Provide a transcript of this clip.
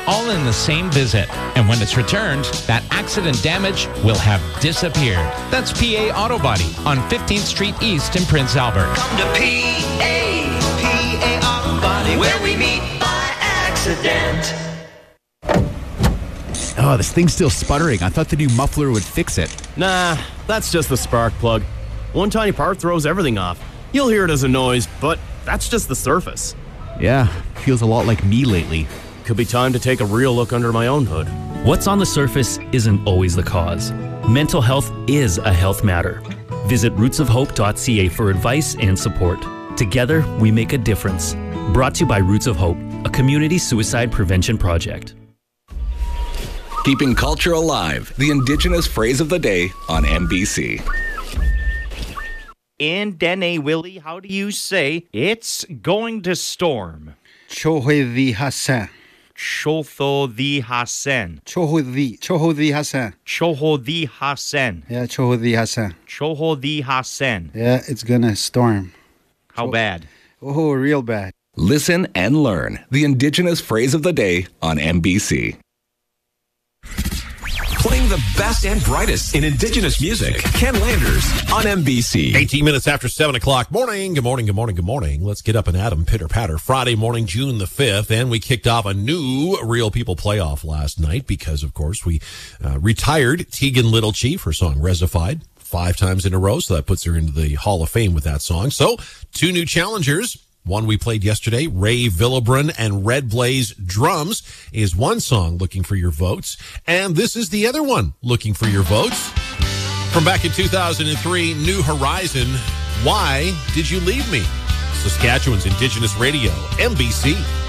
all in the same visit. And when it's returned, that accident damage will have disappeared. That's PA Auto Body on 15th Street East in Prince Albert. Come to PA Auto Body, where we meet by accident. Oh, this thing's still sputtering. I thought the new muffler would fix it. Nah, that's just the spark plug. One tiny part throws everything off. You'll hear it as a noise, but that's just the surface. Yeah, feels a lot like me lately. Could be time to take a real look under my own hood. What's on the surface isn't always the cause. Mental health is a health matter. Visit rootsofhope.ca for advice and support. Together, we make a difference. Brought to you by Roots of Hope, a community suicide prevention project. Keeping culture alive, the Indigenous phrase of the day on MBC. In Dene, Willie, how do you say it's going to storm? Chohodi Hassan. Chotho the Hasen. Chohodi Hassan. Chohodi Hasen. Yeah, Chohodi Hassan. Chohodi Hasen. Yeah, it's gonna storm. How bad? Oh, real bad. Listen and learn the Indigenous phrase of the day on MBC. Playing the best and brightest in Indigenous music. Ken Landers on MBC. 18 minutes after 7 o'clock. Morning. Good morning. Good morning. Good morning. Let's get up and at 'em. Pitter patter. Friday morning, June the 5th. And we kicked off a new Real People playoff last night because, of course, we retired Tegan Little Chief, her song Resified, 5 times in a row. So that puts her into the Hall of Fame with that song. So 2 new challengers. One we played yesterday, Ray Villebrun and Red Blaze Drums, is one song looking for your votes. And this is the other one looking for your votes. From back in 2003, New Horizon, Why Did You Leave Me? Saskatchewan's Indigenous Radio, MBC.